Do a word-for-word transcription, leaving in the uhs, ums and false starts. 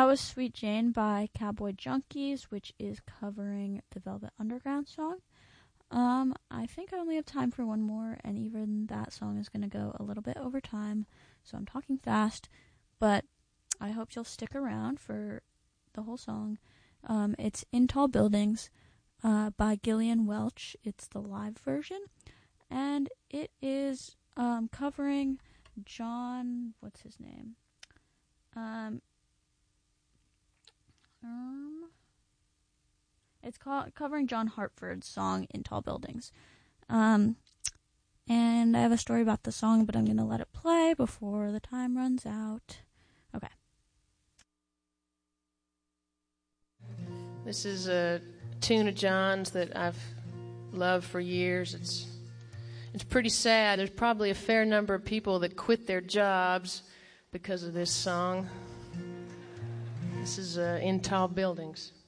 was Sweet Jane by Cowboy Junkies, which is covering the Velvet Underground song. Um, I think I only have time for one more, and even that song is going to go a little bit over time, so I'm talking fast, but I hope you'll stick around for the whole song. Um, it's In Tall Buildings uh, by Gillian Welch. It's the live version, and it is um, covering John, what's his name? Um, um, it's called covering John Hartford's song In Tall Buildings. Um, and I have a story about the song, but I'm going to let it play before the time runs out. Okay. This is a tune of John's that I've loved for years. It's it's pretty sad. There's probably a fair number of people that quit their jobs because of this song. This is uh, In Tall Buildings.